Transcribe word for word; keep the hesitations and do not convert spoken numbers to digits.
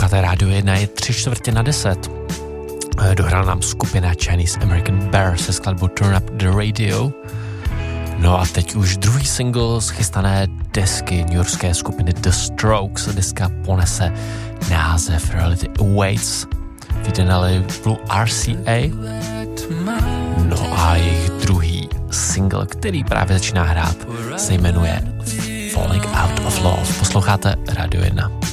Posloucháte Rádio jedna, je tři čtvrtě na deset. Dohrál nám skupina Chinese American Bear se skladbou Turn Up the Radio. No a teď už druhý single z chystané desky newyorské skupiny The Strokes. Deska ponese název Reality Awaits. Víte na labelu R C A. No a jejich druhý single, který právě začíná hrát, se jmenuje Falling Out of Love. Posloucháte Rádio jedna.